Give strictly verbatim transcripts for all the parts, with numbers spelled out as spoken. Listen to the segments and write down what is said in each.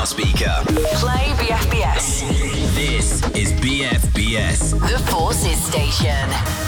smart speaker. Play B F B S. This is B F B S. The Forces Station.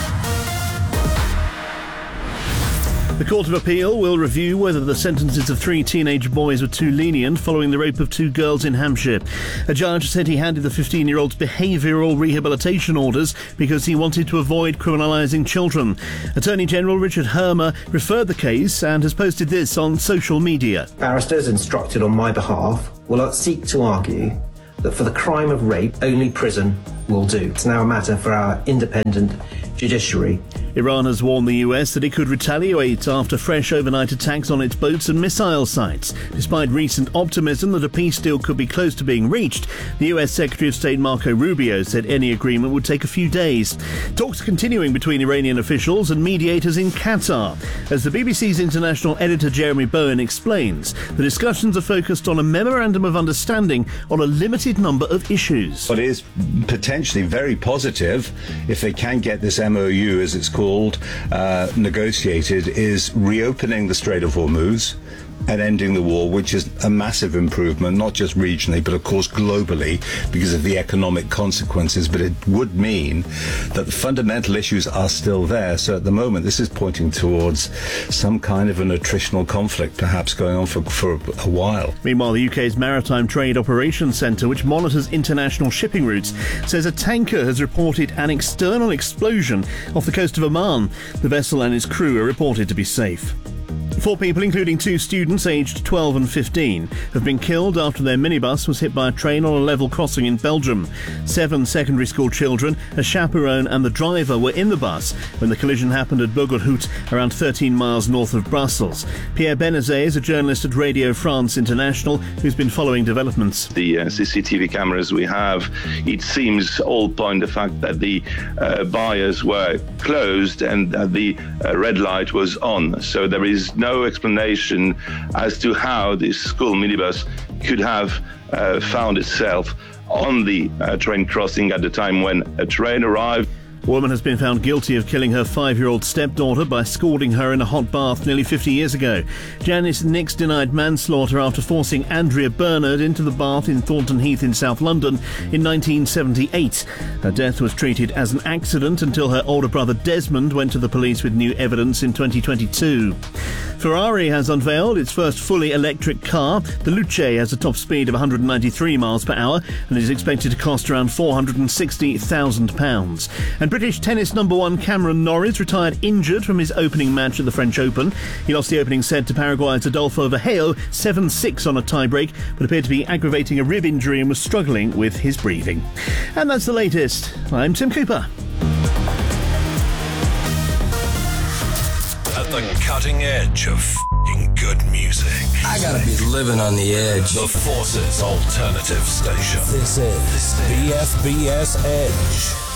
The Court of Appeal will review whether the sentences of three teenage boys were too lenient following the rape of two girls in Hampshire. A judge said he handed the fifteen-year-olds behavioural rehabilitation orders because he wanted to avoid criminalising children. Attorney General Richard Hermer referred the case and has posted this on social media. Barristers instructed on my behalf will seek to argue that for the crime of rape, only prison will do. It's now a matter for our independent judiciary. Iran has warned the U S that it could retaliate after fresh overnight attacks on its boats and missile sites. Despite recent optimism that a peace deal could be close to being reached, the U S Secretary of State Marco Rubio said any agreement would take a few days. Talks continuing between Iranian officials and mediators in Qatar. As the B B C's international editor Jeremy Bowen explains, the discussions are focused on a memorandum of understanding on a limited number of issues. What is potentially very positive, if they can get this M O U, as it's called, uh, negotiated, is reopening the Strait of Hormuz and ending the war, which is a massive improvement, not just regionally, but of course globally, because of the economic consequences. But it would mean that the fundamental issues are still there. So at the moment, this is pointing towards some kind of an attritional conflict, perhaps going on for, for a while. Meanwhile, the U K's Maritime Trade Operations Centre, which monitors international shipping routes, says a tanker has reported an external explosion off the coast of Oman. The vessel and its crew are reported to be safe. Four people, including two students aged twelve and fifteen, have been killed after their minibus was hit by a train on a level crossing in Belgium. Seven secondary school children, a chaperone and the driver were in the bus when the collision happened at Bourgout, around thirteen miles north of Brussels. Pierre Benazet is a journalist at Radio France International who's been following developments. The uh, C C T V cameras we have, it seems all point the fact that the uh, buyers were closed and that the uh, red light was on. So there is no No explanation as to how this school minibus could have uh, found itself on the uh, train crossing at the time when a train arrived. A woman has been found guilty of killing her five-year-old stepdaughter by scalding her in a hot bath nearly fifty years ago. Janice Nix denied manslaughter after forcing Andrea Bernard into the bath in Thornton Heath in South London in nineteen seventy-eight. Her death was treated as an accident until her older brother Desmond went to the police with new evidence in twenty twenty-two. Ferrari has unveiled its first fully electric car. The Luce has a top speed of one hundred ninety-three miles per hour and is expected to cost around four hundred sixty thousand pounds. And British tennis number one Cameron Norrie retired injured from his opening match at the French Open. He lost the opening set to Paraguay's Adolfo Vergeo seven six on a tiebreak, but appeared to be aggravating a rib injury and was struggling with his breathing. And that's the latest. I'm Tim Cooper. At the cutting edge of f***ing good music. I gotta be living on the edge. The Forces Alternative Station. This is B F B S Edge.